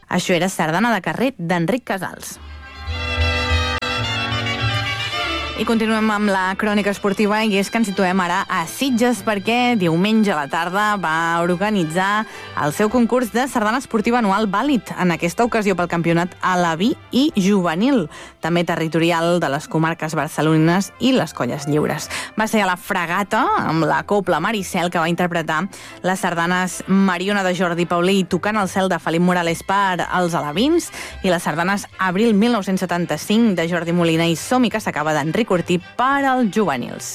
Això era Sardana de carrer d'Enric Casals. I continuem amb la crònica esportiva i és que ens situem ara a Sitges perquè diumenge a la tarda va organitzar el seu concurs de sardana esportiva anual vàlid, en aquesta ocasió pel campionat alaví i juvenil, també territorial de les comarques barcelonines i les Colles Lliures. Va ser a la Fragata amb la Cobla Maricel que va interpretar les sardanes Mariona de Jordi Paulí i Tocant el cel de Felip Morales per als alevins i les sardanes Abril 1975 de Jordi Molina i Som-hi que s'acaba d'Enric Cortí per als juvenils.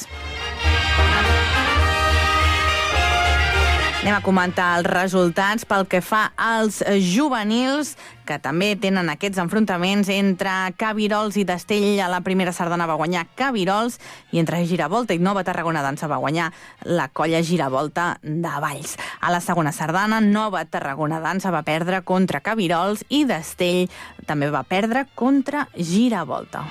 Anem a comentar els resultats pel que fa als juvenils, que també tenen aquests enfrontaments entre Cabirols i Destell. A la primera sardana va guanyar Cabirols i entre Giravolta i Nova Tarragona Dansa va guanyar la colla Giravolta de Valls. A la segona sardana, Nova Tarragona Dansa va perdre contra Cabirols i Destell també va perdre contra Giravolta.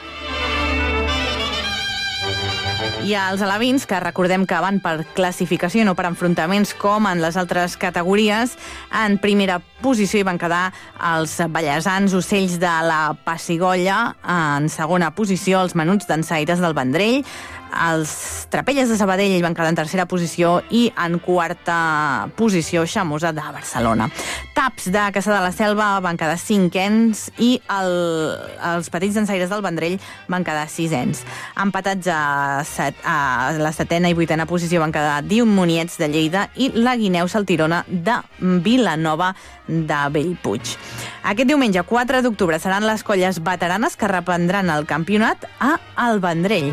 I els alevins, que recordem que van per classificació i no per enfrontaments com en les altres categories, en primera posició hi van quedar els ballesans Ocells de la Passigolla, en segona posició els Menuts d'Ensaires del Vendrell, els Trapelles de Sabadell hi van quedar en tercera posició i en quarta posició Xamusa de Barcelona. Taps de Caçà de la Selva van quedar cinquens i els Petits d'Ensaires del Vendrell van quedar sisens. Empatats a la setena i vuitena posició van quedar Diumoniets de Lleida i la Guineu Saltirona de Vilanova de Bellpuig. Aquest diumenge, 4 d'octubre, seran les colles veteranes que reprendran el campionat a El Vendrell.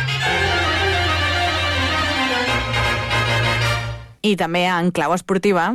I també en clau esportiva,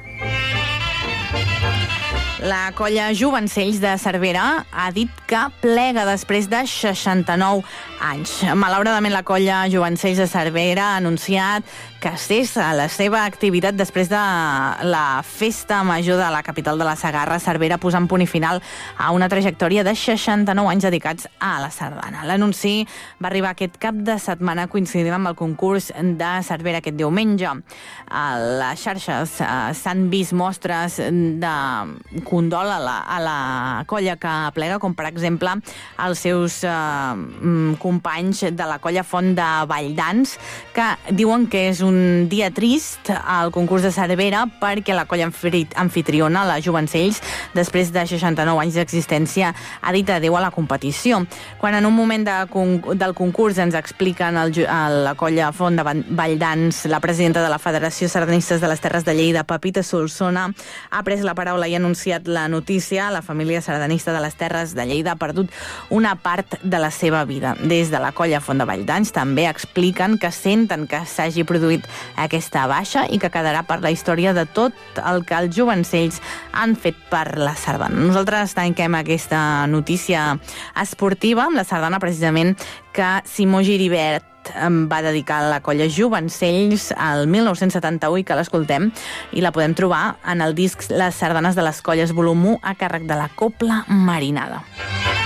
la colla Jovencells de Cervera ha dit que plega després de 69 anys. Malauradament, la colla Jovencells de Cervera ha anunciat que cessa la seva activitat després de la festa major de la capital de la Segarra, Cervera, posant punt i final a una trajectòria de 69 anys dedicats a la sardana. L'anunci va arribar aquest cap de setmana coincidint amb el concurs de Cervera aquest diumenge. A les xarxes s'han vist mostres de condol a la colla que plega, com per exemple els seus companys de la colla Font de Valldans, que diuen que és un dia trist al concurs de Cervera perquè la colla anfitriona, la Jovencells, després de 69 anys d'existència, ha dit adéu a la competició. Quan en un moment del concurs ens expliquen la colla Font de Valldans, la presidenta de la Federació Sardanistes de les Terres de Lleida, Pepita Solsona, ha pres la paraula i ha anunciat la notícia. La família sardanista de les Terres de Lleida ha perdut una part de la seva vida. Des de la colla Font de Valldans també expliquen que senten que s'hagi produït aquesta baixa i que quedarà per la història de tot el que els Jovencells han fet per la sardana. Nosaltres tanquem aquesta notícia esportiva amb la sardana precisament que Simó Giribert va dedicar a la colla Jovencells al 1971 i que l'escoltem i la podem trobar en el disc Les sardanes de les colles volum 1 a càrrec de la Cobla Marinada.